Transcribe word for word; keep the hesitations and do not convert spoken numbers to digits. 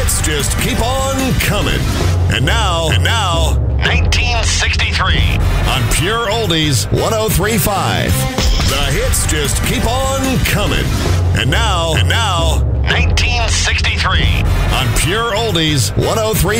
hits just keep on coming. And now, and now, nineteen sixty-three on Pure Oldies one oh three point five. The hits just keep on coming. And now, and now, nineteen sixty-three on Pure Oldies one oh three point five.